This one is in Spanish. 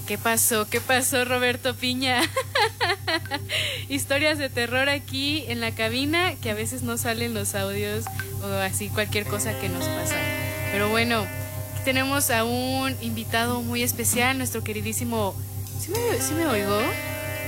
¿Qué pasó? ¿Qué pasó, Roberto Piña? Historias de terror aquí en la cabina, que a veces no salen los audios o así cualquier cosa que nos pasa. Pero bueno, aquí tenemos a un invitado muy especial, nuestro queridísimo... ¿Sí me oigo?